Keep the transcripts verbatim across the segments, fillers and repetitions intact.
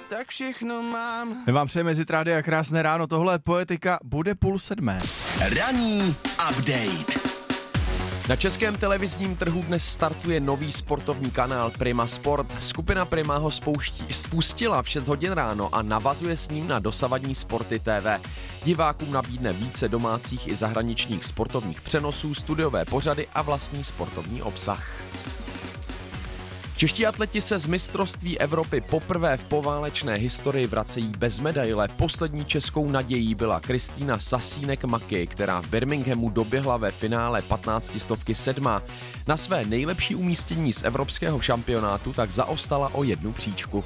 tak všechno mám. My vám přejeme zítra a krásné ráno, tohle je Poetika, bude půl sedmé. Ranní update. Na českém televizním trhu dnes startuje nový sportovní kanál Prima Sport. Skupina Prima ho spouští, spustila v šest hodin ráno a navazuje s ním na dosavadní Sporty T V. Divákům nabídne více domácích i zahraničních sportovních přenosů, studiové pořady a vlastní sportovní obsah. Čeští atleti se z mistrovství Evropy poprvé v poválečné historii vracejí bez medaile. Poslední českou nadějí byla Kristýna Sasínek-Maky, která v Birminghamu doběhla ve finále patnáctistovky sedmá. Na své nejlepší umístění z evropského šampionátu tak zaostala o jednu příčku.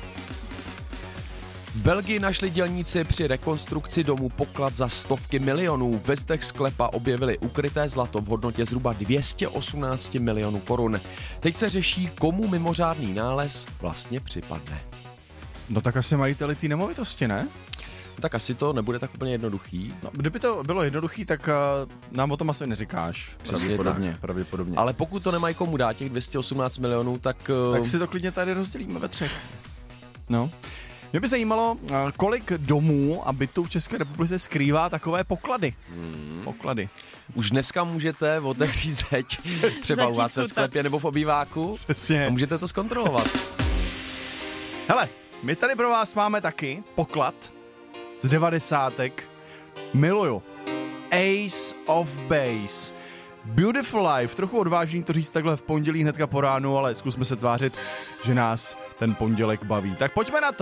V Belgii našli dělníci při rekonstrukci domu poklad za stovky milionů. Ve zdech sklepa objevili ukryté zlato v hodnotě zhruba dvě stě osmnáct milionů korun. Teď se řeší, komu mimořádný nález vlastně připadne. No tak asi majiteli té nemovitosti, ne? Tak asi to nebude tak úplně jednoduchý. No, kdyby to bylo jednoduchý, tak uh, nám o tom asi neříkáš. Pravděpodobně, pravděpodobně. Ale pokud to nemají komu dát, těch dvě stě osmnáct milionů, tak... Uh... Tak si to klidně tady rozdělíme ve třech. No. Mě by zajímalo, kolik domů a bytů v České republice skrývá takové poklady. Hmm. Poklady. Už dneska můžete otevřít zeď, třeba u vás ve sklepě nebo v obýváku. Přesně. A můžete to zkontrolovat. Hele, my tady pro vás máme taky poklad z devadesátek. Miluju. Ace of Base. Beautiful Life, trochu odvážný to říct takhle v pondělí hnedka po ránu, ale zkusme se tvářit, že nás ten pondělek baví. Tak pojďme na to.